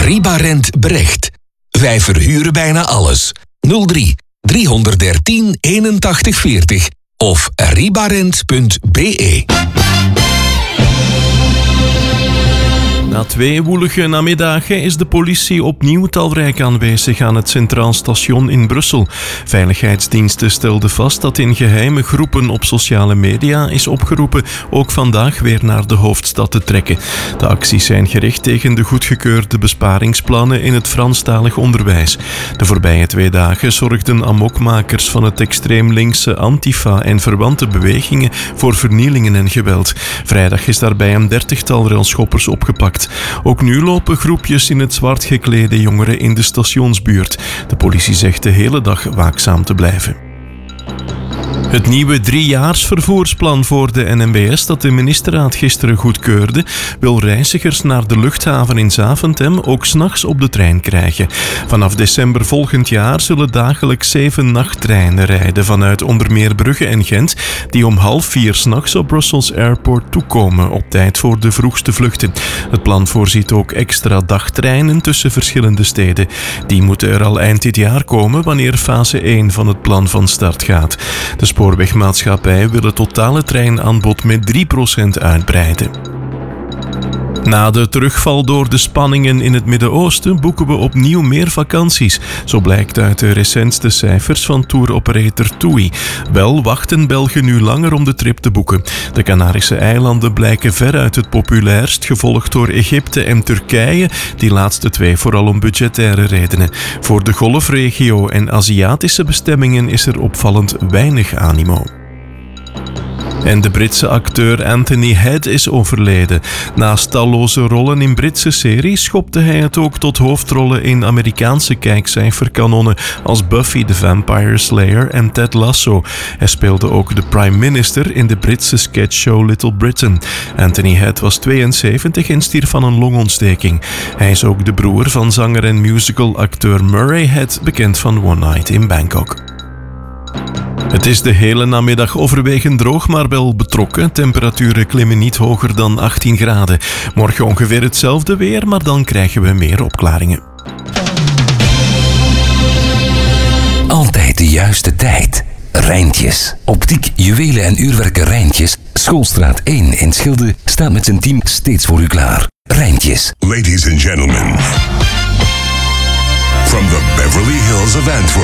Ribarent Brecht. Wij verhuren bijna alles. 03 313 81 40 of ribarent.be. Na 2 woelige namiddagen is de politie opnieuw talrijk aanwezig aan het Centraal Station in Brussel. Veiligheidsdiensten stelden vast dat in geheime groepen op sociale media is opgeroepen ook vandaag weer naar de hoofdstad te trekken. De acties zijn gericht tegen de goedgekeurde besparingsplannen in het Franstalig onderwijs. De voorbije 2 dagen zorgden amokmakers van het extreem linkse Antifa en verwante bewegingen voor vernielingen en geweld. Vrijdag is daarbij een 30-tal railschoppers opgepakt. Ook nu lopen groepjes in het zwart geklede jongeren in de stationsbuurt. De politie zegt de hele dag waakzaam te blijven. Het nieuwe 3-jaarsvervoersplan voor de NMBS dat de ministerraad gisteren goedkeurde, wil reizigers naar de luchthaven in Zaventem ook 's nachts op de trein krijgen. Vanaf december volgend jaar zullen dagelijks 7 nachttreinen rijden vanuit onder meer Brugge en Gent, die om 3:30 's nachts op Brussels Airport toekomen, op tijd voor de vroegste vluchten. Het plan voorziet ook extra dagtreinen tussen verschillende steden. Die moeten er al eind dit jaar komen wanneer fase 1 van het plan van start gaat. De spoorwegmaatschappij wil het totale treinaanbod met 3% uitbreiden. Na de terugval door de spanningen in het Midden-Oosten boeken we opnieuw meer vakanties. Zo blijkt uit de recentste cijfers van touroperator TUI. Wel wachten Belgen nu langer om de trip te boeken. De Canarische eilanden blijken veruit het populairst, gevolgd door Egypte en Turkije, die laatste 2 vooral om budgettaire redenen. Voor de golfregio en Aziatische bestemmingen is er opvallend weinig animo. En de Britse acteur Anthony Head is overleden. Naast talloze rollen in Britse series schopte hij het ook tot hoofdrollen in Amerikaanse kijkcijferkanonnen als Buffy the Vampire Slayer en Ted Lasso. Hij speelde ook de Prime Minister in de Britse sketchshow Little Britain. Anthony Head was 72 en stierf van een longontsteking. Hij is ook de broer van zanger en musicalacteur Murray Head, bekend van One Night in Bangkok. Het is de hele namiddag overwegend droog, maar wel betrokken. Temperaturen klimmen niet hoger dan 18 graden. Morgen ongeveer hetzelfde weer, maar dan krijgen we meer opklaringen. Altijd de juiste tijd. Rijntjes. Optiek, juwelen en uurwerken Rijntjes. Schoolstraat 1 in Schilde staat met zijn team steeds voor u klaar. Rijntjes. Ladies and gentlemen, from the Beverly Hills of Antwerp,